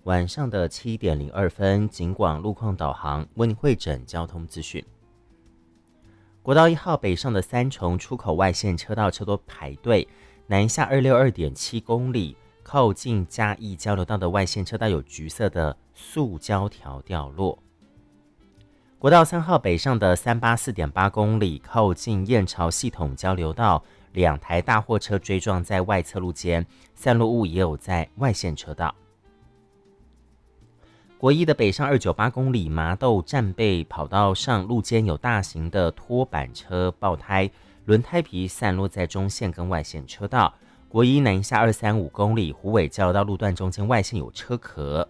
晚上的7点02分，警广路况导航为您汇整交通资讯。国道1号北上的三重出口外线车道车多排队，南下262.7公里，靠近嘉义交流道的外线车道有橘色的塑胶条掉落。国道3号北上的384.8公里，靠近燕巢系统交流道，两台大货车追撞在外侧路间，散落物也有在外线车道。国一的北上298公里，麻豆站背跑道上路间有大型的拖板车爆胎，轮胎皮散落在中线跟外线车道。国一南下235公里，虎尾交流道路段中间外线有车壳。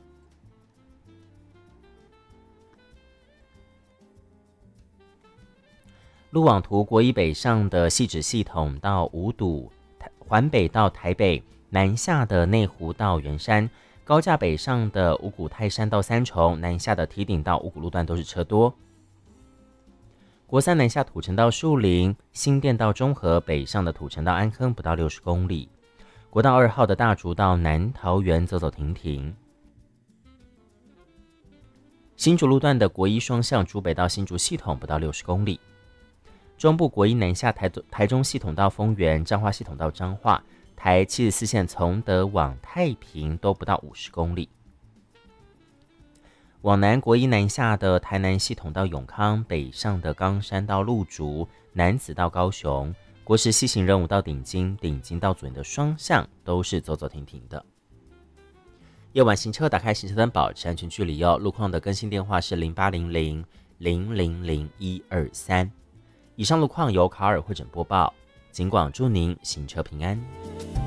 路网图国一北上的汐止系统到五堵，环北到台北，南下的内湖到圆山，高架北上的五股泰山到三重，南下的堤顶到五股路段都是车多。国三南下土城到树林，新店到中和，北上的土城到安坑不到60公里。国道2号的大竹到南桃园走走停停。新竹路段的国一双向竹北到新竹系统不到60公里。中部国一南下台中系统到丰原，彰化系统到彰化，台74线从德往太平都不到50公里。往南国一南下的台南系统到永康，北上的冈山到鹿竹，楠梓到高雄，国十西行人武到顶金，顶金到左营的双向都是走走停停的。夜晚行车打开行车灯，保持安全距离哦。路况的更新电话是0800000123。以上路况由卡尔汇整播报，警广祝您行车平安。